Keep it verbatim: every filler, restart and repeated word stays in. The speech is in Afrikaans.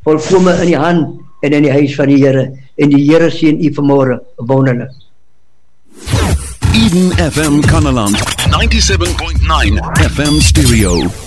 volkome in die hand en in die huis van die Here, en die Here seën u vanmôre wonderlik. Eden F M Kanaland, ninety-seven point nine F M stereo.